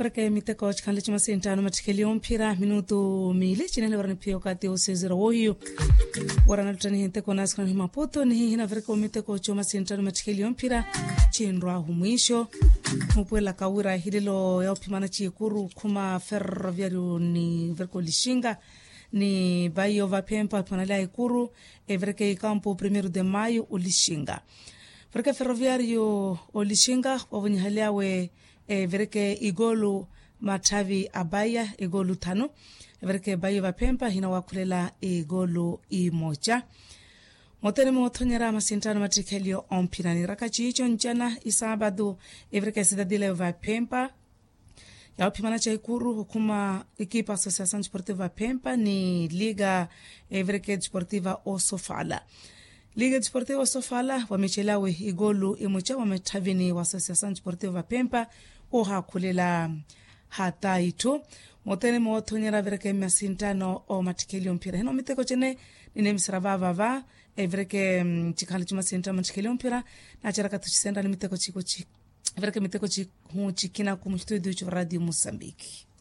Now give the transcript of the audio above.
Vreke miteko chikale chima sentano matikeli ompira minuto mili chinele warani pio kati osezero ohiyo warana tutani hinte kwa nasi kwa Maputo ni hina vreke miteko choma sentano matikeli ompira chinrua humwisho mpuela kawira hililo ya opimana chiekuru kuma ferroviario ni vreko lishinga ni Baio Vapempa panalea ikuru vreke ikampo 1 de maio ulishinga vreke ferroviario ulishinga wavunyi haliawe vreke igolu matavi abaya igolu 5 vreke Baio Vapempa hina wakulela igolu imoja motene motonyera masintano matrikelio ompinani rakachicho njana isabado vreke sidadile Vapempa ya opimana cha ikuru hukuma ekipa Associação Desportiva Pempa ni Liga Vreke Desportiva Osofala. Liga Desportiva Osofala wamechelawe igolu imoja wametavini wa Associação Desportiva Pempa oha kulela hata itu. Motene mwotonyera vreke masintano o matikeli mpira. Hino miteko chene nine misravava vreke chikali chuma sintano matikeli mpira na charaka tuchisenda ni miteko chiko vreke miteko chikina kumstudio cha Radio Mozambique.